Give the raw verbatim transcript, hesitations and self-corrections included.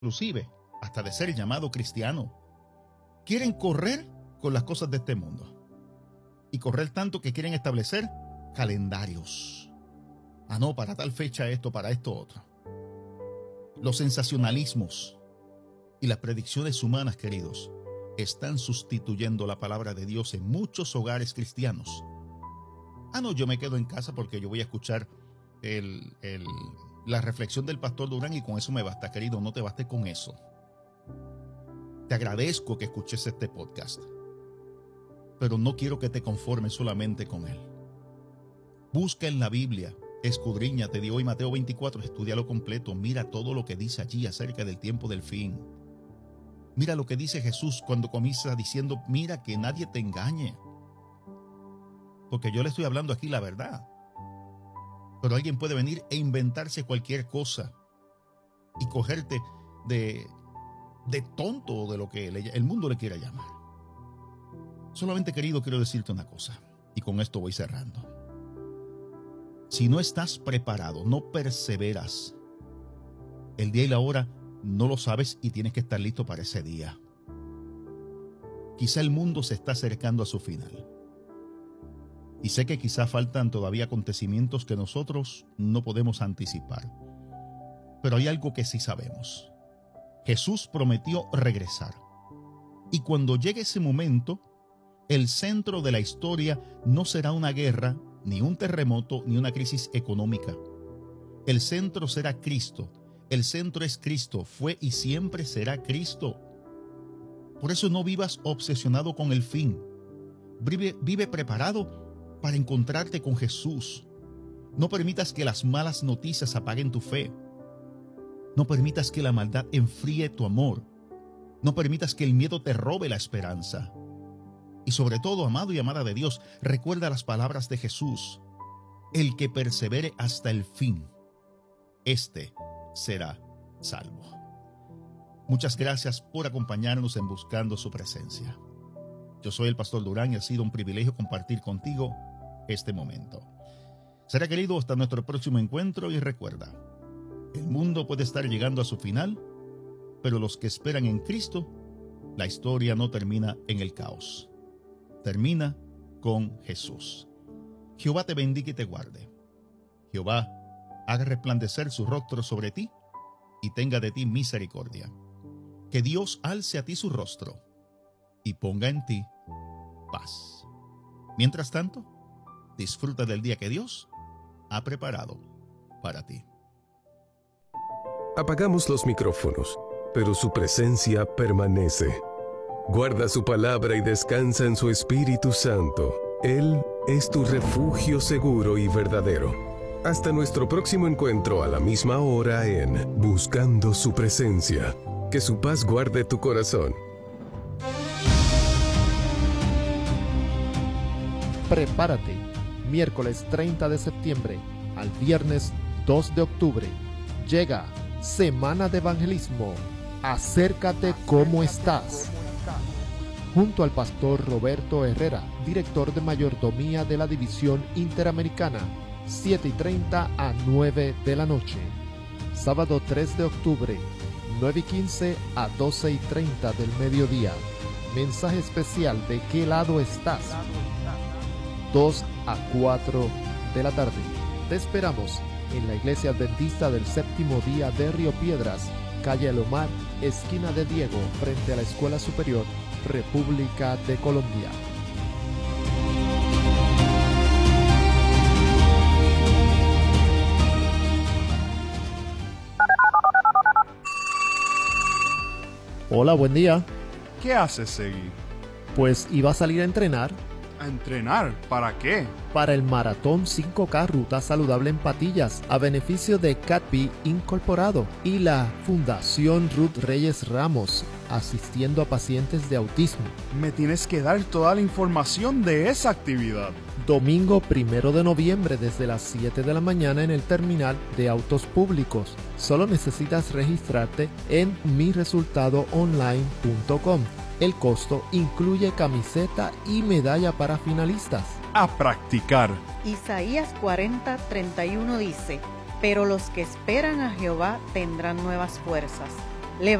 inclusive hasta de ser llamado cristiano, quieren correr con las cosas de este mundo. Y correr tanto que quieren establecer calendarios. Ah, no, para tal fecha esto, para esto otro. Los sensacionalismos y las predicciones humanas, queridos, están sustituyendo la palabra de Dios en muchos hogares cristianos. Ah, no, yo me quedo en casa porque yo voy a escuchar el, el, la reflexión del pastor Durán y con eso me basta. Querido, no te baste con eso. Te agradezco que escuches este podcast, pero no quiero que te conformes solamente con él. Busca en la Biblia, escudriñate de hoy Mateo veinticuatro, estúdialo completo, mira todo lo que dice allí acerca del tiempo del fin. Mira lo que dice Jesús cuando comienza diciendo, mira que nadie te engañe. Porque yo le estoy hablando aquí la verdad. Pero alguien puede venir e inventarse cualquier cosa y cogerte de, de tonto o de lo que el mundo le quiera llamar. Solamente, querido, quiero decirte una cosa, y con esto voy cerrando. Si no estás preparado, no perseveras, el día y la hora no lo sabes y tienes que estar listo para ese día. Quizá el mundo se está acercando a su final. Y sé que quizá faltan todavía acontecimientos que nosotros no podemos anticipar. Pero hay algo que sí sabemos. Jesús prometió regresar. Y cuando llegue ese momento, el centro de la historia no será una guerra, ni un terremoto, ni una crisis económica. El centro será Cristo. El centro es Cristo. Fue y siempre será Cristo. Por eso no vivas obsesionado con el fin. Vive, vive preparado para encontrarte con Jesús. No permitas que las malas noticias apaguen tu fe. No permitas que la maldad enfríe tu amor. No permitas que el miedo te robe la esperanza. Y sobre todo, amado y amada de Dios, recuerda las palabras de Jesús. El que persevere hasta el fin, este será salvo. Muchas gracias por acompañarnos en Buscando su Presencia. Yo soy el pastor Durán y ha sido un privilegio compartir contigo este momento. Será, querido, hasta nuestro próximo encuentro y recuerda, el mundo puede estar llegando a su final, pero los que esperan en Cristo, la historia no termina en el caos. Termina con Jesús. Jehová te bendiga y te guarde. Jehová haga resplandecer su rostro sobre ti y tenga de ti misericordia. Que Dios alce a ti su rostro y ponga en ti paz. Mientras tanto, disfruta del día que Dios ha preparado para ti. Apagamos los micrófonos, pero su presencia permanece. Guarda su palabra y descansa en su Espíritu Santo. Él es tu refugio seguro y verdadero. Hasta nuestro próximo encuentro a la misma hora en Buscando su Presencia. Que su paz guarde tu corazón. Prepárate, miércoles treinta de septiembre al viernes dos de octubre. Llega Semana de Evangelismo. Acércate como estás. Junto al pastor Roberto Herrera, director de mayordomía de la División Interamericana, siete y treinta a nueve de la noche. Sábado tres de octubre, nueve y quince a doce y treinta del mediodía. Mensaje especial de ¿Qué lado estás? dos a cuatro de la tarde. Te esperamos en la Iglesia Adventista del Séptimo Día de Río Piedras, calle El Omar, esquina de Diego, frente a la Escuela Superior, República de Colombia. Hola, buen día. ¿Qué haces, Segui? Pues iba a salir a entrenar. ¿A entrenar? ¿Para qué? Para el Maratón cinco K Ruta Saludable en Patillas, a beneficio de Catpi Incorporado y la Fundación Ruth Reyes Ramos, asistiendo a pacientes de autismo. Me tienes que dar toda la información de esa actividad. Domingo primero de noviembre desde las siete de la mañana en el terminal de autos públicos. Solo necesitas registrarte en mi resultado online punto com. El costo incluye camiseta y medalla para finalistas. A practicar. Isaías cuarenta, treinta y uno dice: pero los que esperan a Jehová tendrán nuevas fuerzas.